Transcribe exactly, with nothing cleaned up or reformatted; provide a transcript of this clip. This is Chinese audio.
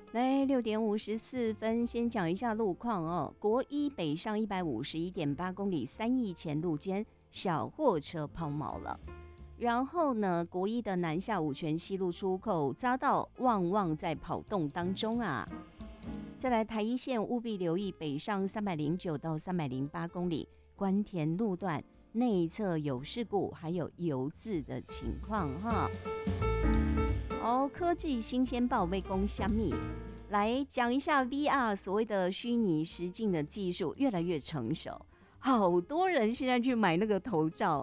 来六点五十四分，先讲一下路况哦。国一北上一百五十一点八公里，三义前路间小货车抛锚了。然后呢，国一的南下五权西路出口匝道旺旺在跑动当中啊。再来台一线务必留意北上三百零九到三百零八公里关田路段内侧有事故，还有油渍的情况哈。哦，科技新鲜报为公虾米来讲一下 V R 所谓的虚拟实境的技术越来越成熟，好多人现在去买那个头罩，